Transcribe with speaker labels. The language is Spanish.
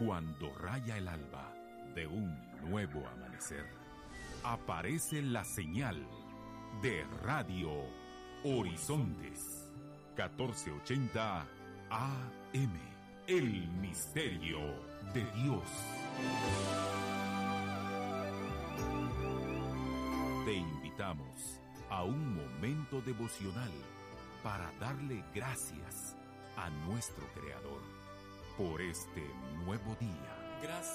Speaker 1: Cuando raya el alba de un nuevo amanecer, aparece la señal de Radio Horizontes 1480 AM, el misterio de Dios. Te invitamos a un momento devocional para darle gracias a nuestro Creador por este nuevo día.
Speaker 2: Gracias.